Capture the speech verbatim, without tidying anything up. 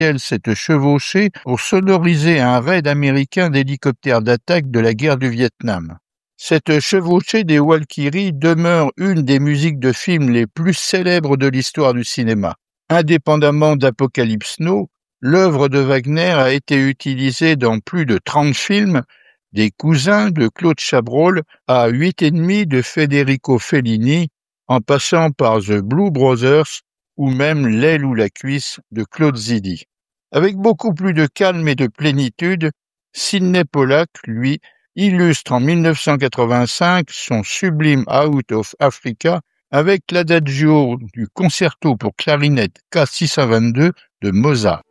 cette chevauchée pour sonoriser un raid américain d'hélicoptères d'attaque de la guerre du Vietnam. Cette chevauchée des Walkyries demeure une des musiques de films les plus célèbres de l'histoire du cinéma. Indépendamment d'Apocalypse Now, l'œuvre de Wagner a été utilisée dans plus de trente films, des Cousins de Claude Chabrol à Huit et demi de Federico Fellini, en passant par The Blue Brothers ou même L'aile ou la cuisse de Claude Zidi. Avec beaucoup plus de calme et de plénitude, Sidney Pollack, lui, illustre en mille neuf cent quatre-vingt-cinq son sublime Out of Africa avec l'adagio du concerto pour clarinette K six cent vingt-deux de Mozart.